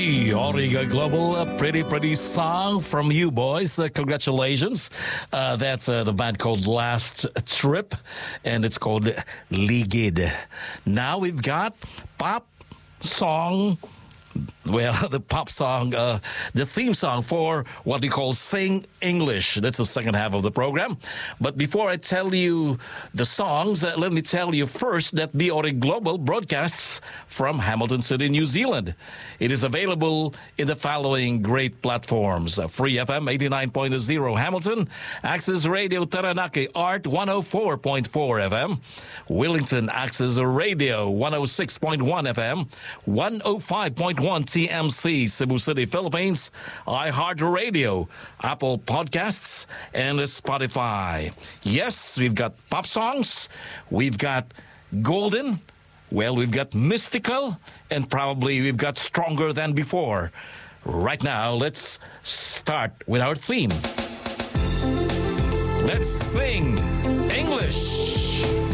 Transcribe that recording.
Origa Global, a pretty song from you boys. Congratulations. That's the band called Last Trip, and it's called Ligid. Now we've got pop song. Well, the pop song, the theme song for what we call Sing English. That's the second half of the program. But before I tell you the songs, let me tell you first that DORI Global broadcasts from Hamilton City, New Zealand. It is available in the following great platforms. Free FM 89.0 Hamilton, Access Radio Taranaki, Art 104.4 FM, Wellington Access Radio 106.1 FM, 105.1 TMC, Cebu City, Philippines, iHeartRadio, Apple Podcasts, and Spotify. Yes, we've got pop songs, we've got golden, well, we've got mystical, and probably we've got stronger than before. Right now, let's start with our theme. Let's sing English.